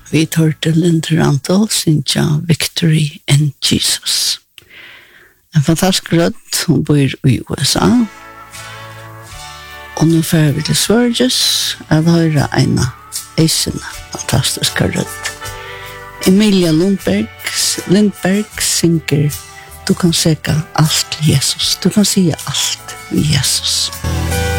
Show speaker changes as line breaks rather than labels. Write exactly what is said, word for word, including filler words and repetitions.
Vi tar til Linderanto, Sintja Victory in Jesus. En fantastisk rødt, hun bor i U S A. Og nå fører vi til Svørges, at høyre en eisende fantastisk rødt. Emilia Lundberg, Lindberg synger, du kan seka alt til Jesus. Du kan sige alt med Jesus.